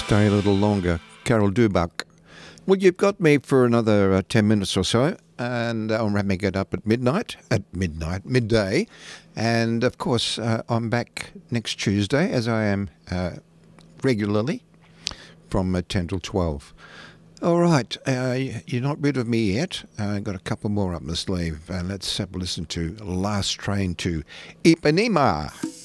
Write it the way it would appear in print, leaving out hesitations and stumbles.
Stay a little longer. Carol Dubuck. Well, you've got me for another 10 minutes or so, and I'm wrapping it up at midday. And, of course, I'm back next Tuesday, as I am regularly, from 10 till 12. All right, you're not rid of me yet. I've got a couple more up my sleeve. Let's have a listen to Last Train to Ipanema.